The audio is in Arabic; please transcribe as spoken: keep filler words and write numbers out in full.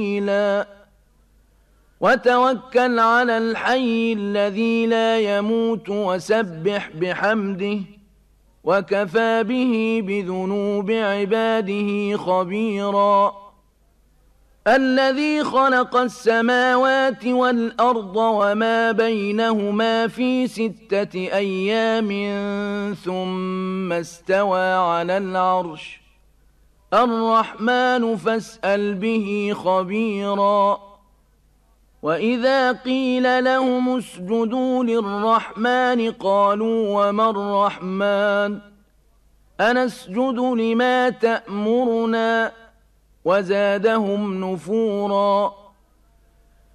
وتوكل على الحي الذي لا يموت وسبح بحمده وكفى به بذنوب عباده خبيرا الذي خلق السماوات والأرض وما بينهما في ستة أيام ثم استوى على العرش الرحمن فاسأل به خبيرا وإذا قيل لهم اسجدوا للرحمن قالوا وما الرحمن أنسجد لما تأمرنا وزادهم نفورا